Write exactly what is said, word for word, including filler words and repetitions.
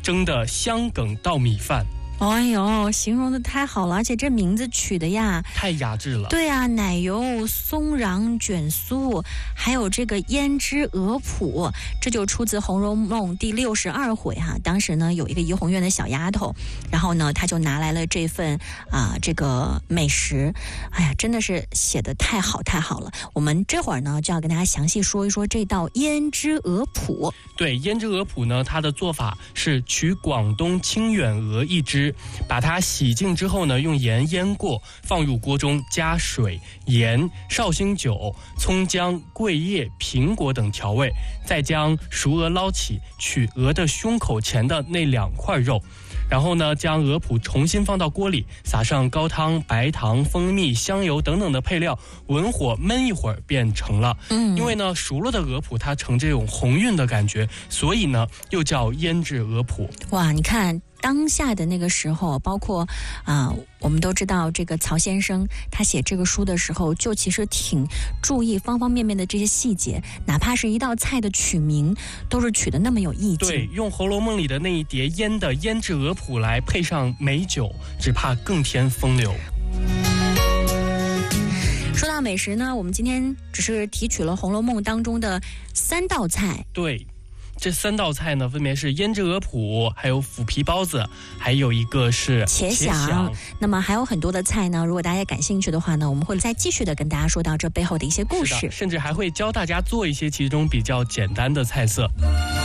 蒸的香梗稻米饭。 哎呦，形容的太好了，而且这名字取的呀， 太雅致了。 对啊，奶油松瓤卷酥，还有这个胭脂鹅脯，这就出自《红楼梦》第六十二回哈、啊。当时呢，有一个怡红院的小丫头，然后呢，她就拿来了这份啊、呃、这个美食，哎呀，真的是写的太好太好了。我们这会儿呢，就要跟大家详细说一说这道胭脂鹅脯。 对，胭脂鹅脯呢，它的做法是取广东清远鹅一只，把它洗净之后呢，用盐腌过，放入锅中，加水、盐、绍兴酒、葱姜、桂叶、苹果等调味，再将熟鹅捞起，取鹅的胸口前的那两块肉。然后呢，将鹅脯重新放到锅里，撒上高汤、白糖、蜂蜜、香油等等的配料，文火焖一会儿便成了。嗯，因为呢，熟了的鹅脯它呈这种红晕的感觉，所以呢，又叫胭脂鹅脯。 哇，你看当下的那个时候，包括啊、呃，我们都知道这个曹先生他写这个书的时候，就其实挺注意方方面面的这些细节，哪怕是一道菜的取名，都是取得那么有意境。 对，用《红楼梦》里的那一碟腌的胭脂鹅脯来配上美酒，只怕更添风流。 说到美食呢，我们今天只是提取了《红楼梦》当中的三道菜。 对。这三道菜呢，分别是胭脂鹅脯，还有腐皮包子，还有一个是茄鲞。那么还有很多的菜呢，如果大家感兴趣的话呢，我们会再继续的跟大家说到这背后的一些故事， 甚至还会教大家做一些其中比较简单的菜色。